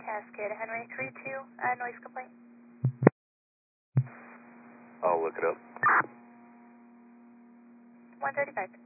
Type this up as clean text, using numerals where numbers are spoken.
Cascade Henry 32, noise complaint. I'll look it up. 135.